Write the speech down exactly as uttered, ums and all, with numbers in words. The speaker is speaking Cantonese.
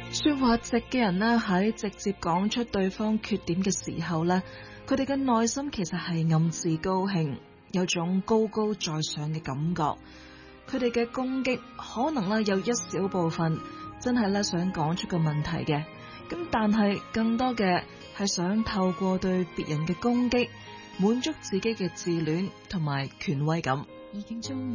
說話直嘅人呢，喺直接講出對方缺點嘅時候呢，佢哋嘅內心其實係暗自高興，有種高高在上嘅感覺。佢哋嘅攻擊可能呢有一小部分真係呢想講出個問題嘅，咁但係更多嘅係想透過對別人嘅攻擊，滿足自己嘅自戀同埋權威感。 已經中